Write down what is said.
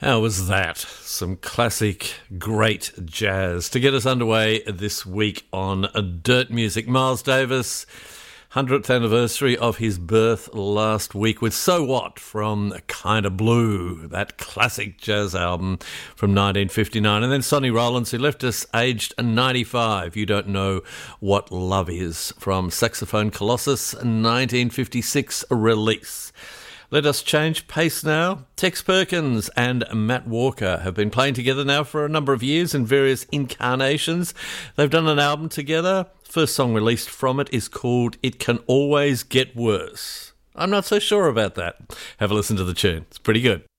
How was that? Some classic, great jazz to get us underway this week on Dirt Music. Miles Davis, 100th anniversary of his birth last week with So What from Kinda Blue, that classic jazz album from 1959. And then Sonny Rollins, who left us aged 95. You Don't Know What Love Is from Saxophone Colossus, 1956 release. Let us change pace now. Tex Perkins and Matt Walker have been playing together now for a number of years in various incarnations. They've done an album together. First song released from it is called It Can Always Get Worse. I'm not so sure about that. Have a listen to the tune. It's pretty good.